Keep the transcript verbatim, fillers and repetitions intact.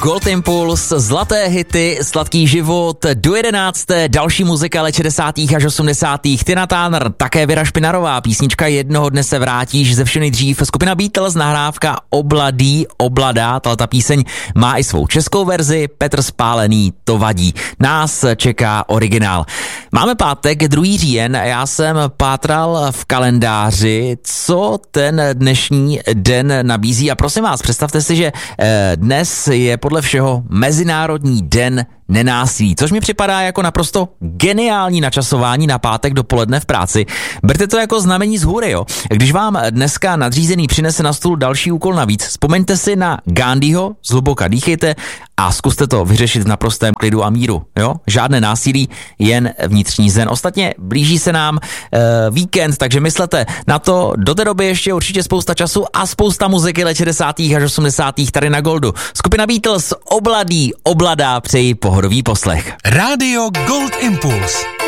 Gold Impuls, zlaté hity, sladký život, do jedenácté, další muzika let šedesátých až osmdesátých Tina Turner, také Věra Špinarová, písnička Jednoho dne se vrátíš, ze všem nejdřív skupina Beatles, nahrávka Obladý, Obladá, tato píseň má i svou českou verzi, Petr Spálený, To vadí. Nás čeká originál. Máme pátek, druhý říjen, já jsem pátral v kalendáři, co ten dnešní den nabízí a prosím vás, představte si, že dnes je podle všeho Mezinárodní den nenásilí, což mi připadá jako naprosto geniální načasování na pátek dopoledne v práci. Berte to jako znamení z hůry, jo. Když vám dneska nadřízený přinese na stůl další úkol navíc, vzpomeňte si na Gandhiho, zhluboka dýchejte a zkuste to vyřešit v naprostém klidu a míru, jo. Žádné násilí, jen vnitřní zen. Ostatně blíží se nám e, víkend, takže myslete na to, do té doby ještě určitě spousta času a spousta muziky let šedesátých až osmdesátých tady na Goldu. Skupina Beatles, Obladý, Obladá, přeji pohodový poslech. Rádio Gold Impuls.